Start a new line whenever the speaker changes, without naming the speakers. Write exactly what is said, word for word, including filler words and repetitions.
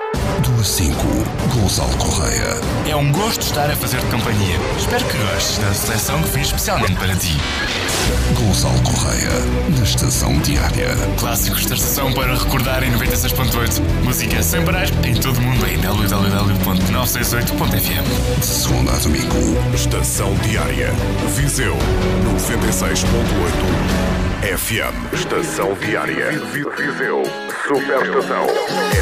Do A cinco, Gonçalo Correia.
É um gosto estar a fazer-te companhia. Espero que gostes da seleção que fiz especialmente para ti.
Gonçalo Correia, na Estação Diária.
Clássicos da estação para recordar em noventa e seis ponto oito. Música sem parar em todo o mundo em w w w ponto novecentos e sessenta e oito ponto f m.
De segunda a domingo.
Estação Diária. Viseu noventa e seis ponto oito F M. Estação Diária. Viseu. Superestação.